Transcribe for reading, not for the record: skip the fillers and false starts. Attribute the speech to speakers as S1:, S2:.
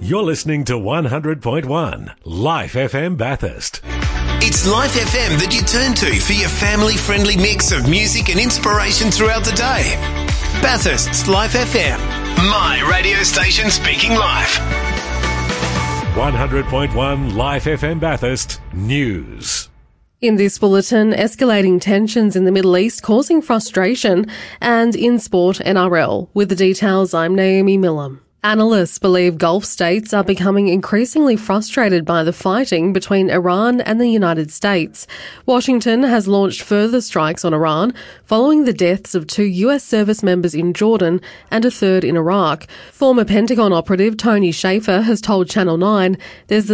S1: You're listening to 100.1 Life FM Bathurst.
S2: It's Life FM that you turn to for your family-friendly mix of music and inspiration throughout the day. Bathurst's Life FM, my radio station speaking life.
S1: 100.1 Life FM Bathurst News.
S3: In this bulletin, escalating tensions in the Middle East causing frustration, and in sport, NRL. With the details, I'm Naomi Millam. Analysts believe Gulf states are becoming increasingly frustrated by the fighting between Iran and the United States. Washington has launched further strikes on Iran following the deaths of 2 US service members in Jordan and a third in Iraq. Former Pentagon operative Tony Shaffer has told Channel 9 there's